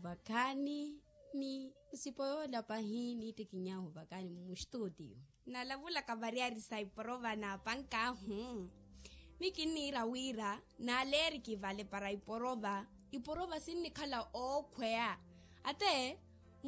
uvakani ni sipoyola pahini tikinya uvakani mu studio nalavula kavariari sa iporova na pankahu mikini rawira na leri kivale para iporova sinni khala okhwea ate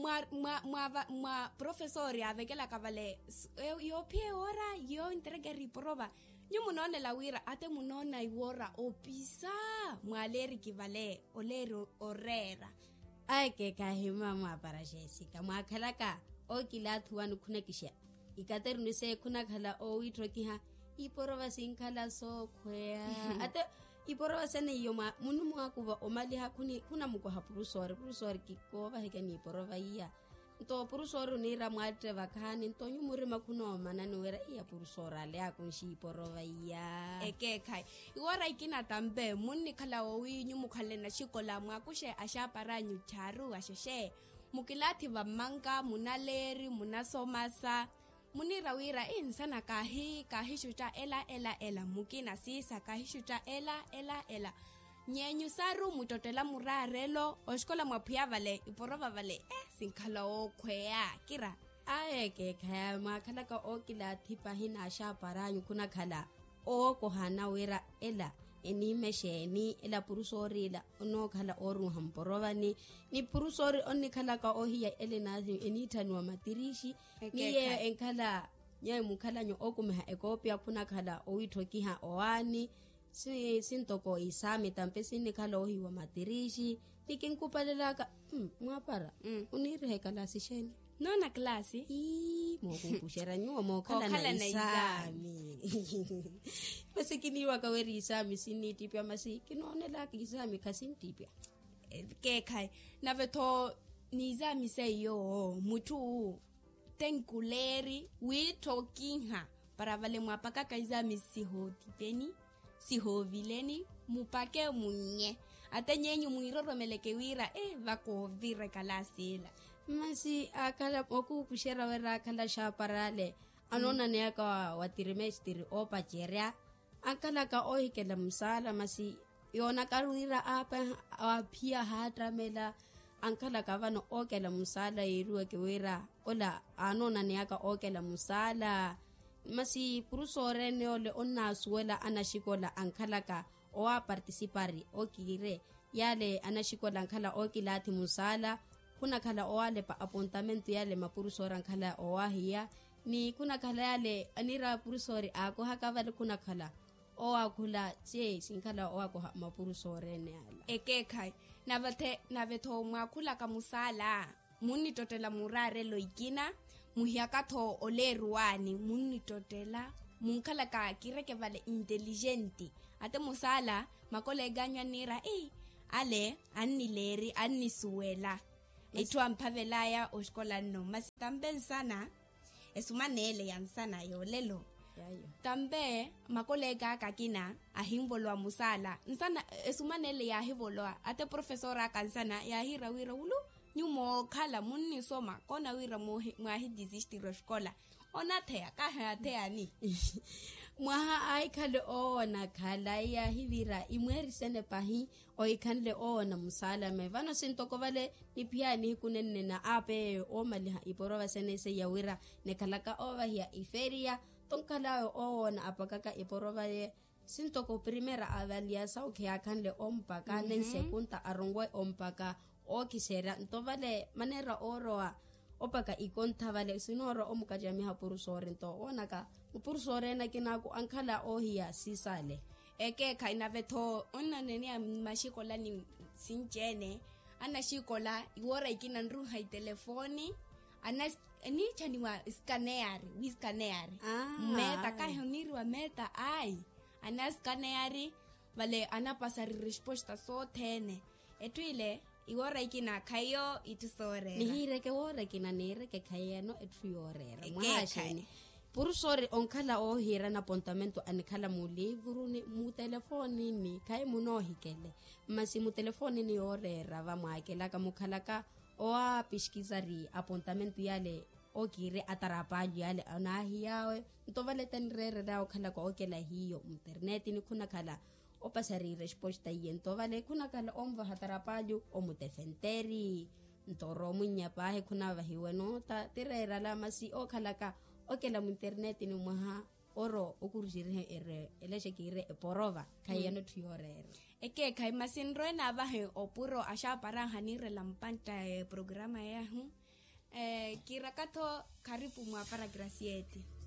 mwa professori avekela kavale yo pie ora yo entregeri iporova nyumunone lawira ate munona iwora opisa mwaleri kivale oleri orera ake kahima mwa para Jessica mwa khalaka o kilathu wanu khuna kisha ikateru se khuna khala o witrokiha iporova sinkhala so khwea ate iporova sene yoma munu mwa kuva omali hakuni kuna muko hapurusori kikova hekani iporova iya to purusori nira mwate vakhani to nyumuri makhuno manani wera iya purusora le akunshi iporova iya ekekhai iwara ikina tambe munni khala owi nyumukhale na shikola mwakushe ashaparanyu charu asheshe mukilathi vamanga munaleri munasomasa munirawira insana kahi shuta ela mukina sisa kahi shuta ela nyenyu saru mutotela murarelo oshkola mwaphia vale iporova vale sinkhala okhwea kira ayeke khaya makhala ka okila thipa hina sha paranyu kuna khala o kohana wera ela enimesheni ela purusorila ono khala oru hamporova ni purusori onni khala ka ohiya elenazi enithani wa matirishi niye enkhala nye mukhala nyo okumeha ekopia kuna khala owithokiha oani sintoko isami tampesi ni khala ohi wa matirishi tikinkupalelaka mwapara unire kala sisheni nona klasi mokupushera nyuwa mokhala na isami masikini wakaweri isami sinitipya masikinonela isami kasintipya kekhai navetho nizami seyo mutu tenkuleri withokiha para vale mwapaka kaizami sihovileni mupake munye ate nyenyu muiroromeleke wira vakovire kalasila masi akala okupushera wera akala shaparale anona neaka watirimestiri opa cheria akala ka ohikela msala masi yona karuira apa apia hatramela ankala kavano okela musala iruwe kewera ola anona neaka okela musala masi purusore neole onna suela anashikola ankalaka oa participari okire yale anashikola ankala okilathi musala kuna khala oale pa appuntamento yale mapurusore ankala oahia ni kuna khala yale anira purusore ako hakavale kuna khala oa kula sinkhala oa ko mapurusore ne ala ekekhai navetho mwakula ka musala muni totela murare loikina muhiakatho oleruani muni totela munkhala ka kireke vale intelligenti ate musala makoleganya nira ale annileri annisuela etwa mphavelaya oshkola no masitambe sana esumanele yansana yolelo tambe makolega kakina ahimbolwa musala nsana esumanele ya hibolwa ate professora kansana ya hirawira ulu nyumo khala munni soma kona wira mwahi desistiro shkola onathea kahathea ni mwaha aikhale ona khala ya hivira imwerisene pahi oikhanle ona musala mevano sintoko vale niphiani kunenne na ape omaliha iporova senese ya wira nekhalaka ova hiya iferia tonkalayo ona apakaka iporova ye sintoko primera avalia sauke akhanle ompaka nensekunta arongwe ompaka okisera ntovale manera oroa opaka ikonta vale sinoro omukajamiha purusore nto onaka purusore na kinaku ankhala ohia sisale ekekha inavetho onanene mashikola ni sinjene anashikola iwora ikina nruha itelefoni ni chaniwa scaneari meta kahonirwa meta anascaneari vale anapasari resposta so tene etwile iwora ikina kayo itusore nihireke wora kina nireke kayeno etuyorera mwashani purusore onkhala ohira na appuntamento anikhala mu livru mu telefoni ni kai munohikele masi mu telefoni ni orera va mwakela ka mukhalaka oa pishkizari appuntamento yale okire atarapali yale anahiyawe ntovale tenrere da okhala ko okela hiyo internet ni kuna khala o pasari resposta yento vale kuna kala omva hatarapaju o mutefenteri ntoro munyapa he kuna vahiwe no ta tirera la masi o khalaka o kela mu internet ni moha oro okurjire ere eleshekire eporova kayano thiorere eke kai masinro na ba he opuro asha para hanire lampanta programa ya hu kirakato karibu mwa para Graciete.